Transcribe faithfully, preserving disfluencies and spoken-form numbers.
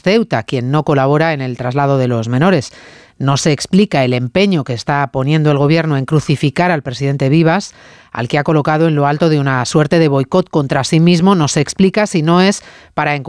Ceuta, quien no colabora en el traslado de los menores. No se explica el empeño que está poniendo el gobierno en crucificar al presidente Vivas, al que ha colocado en lo alto de una suerte de boicot contra sí mismo. No se explica si no es para